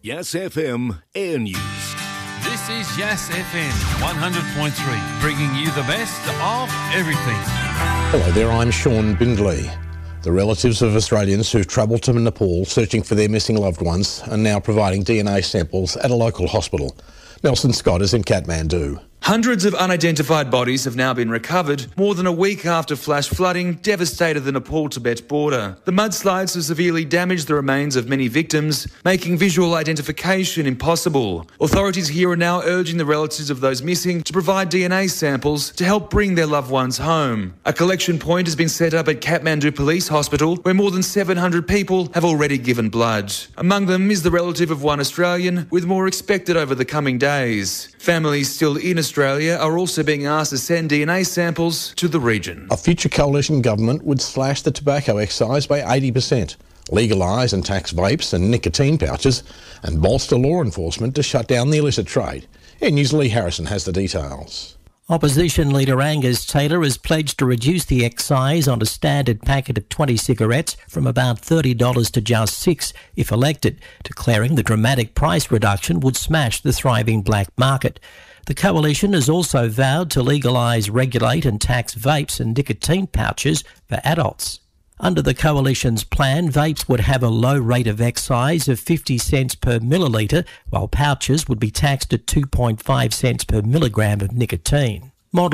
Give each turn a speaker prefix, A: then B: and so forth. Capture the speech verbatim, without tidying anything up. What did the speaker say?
A: Yes F M Air News.
B: This is Yes F M one hundred point three, bringing you the best of everything.
C: Hello there, I'm Sean Bindley. The relatives of Australians who've travelled to Nepal searching for their missing loved ones are now providing D N A samples at a local hospital. Nelson Scott is in Kathmandu.
D: Hundreds of unidentified bodies have now been recovered more than a week after flash flooding devastated the Nepal-Tibet border. The mudslides have severely damaged the remains of many victims, making visual identification impossible. Authorities here are now urging the relatives of those missing to provide D N A samples to help bring their loved ones home. A collection point has been set up at Kathmandu Police Hospital, where more than seven hundred people have already given blood. Among them is the relative of one Australian, with more expected over the coming days. Families still in Australia are also being asked to send D N A samples to the region.
C: A future coalition government would slash the tobacco excise by eighty percent, legalise and tax vapes and nicotine pouches, and bolster law enforcement to shut down the illicit trade. Air News' Lee Harrison has the details.
E: Opposition leader Angus Taylor has pledged to reduce the excise on a standard packet of twenty cigarettes from about thirty dollars to just six dollars if elected, declaring the dramatic price reduction would smash the thriving black market. The coalition has also vowed to legalise, regulate and tax vapes and nicotine pouches for adults. Under the coalition's plan, vapes would have a low rate of excise of fifty cents per millilitre, while pouches would be taxed at two point five cents per milligram of nicotine.